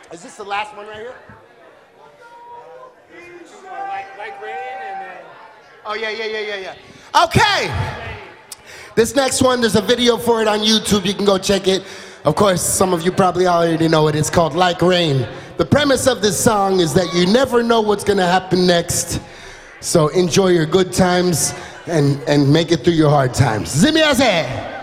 Is this the last one right here? Like rain and then... Oh, yeah. Okay. This next one, there's a video for it on YouTube. You can go check it. Of course, some of you probably already know it. It's called Like Rain. The premise of this song is that you never know what's going to happen next. So enjoy your good times and make it through your hard times. Zimiaze!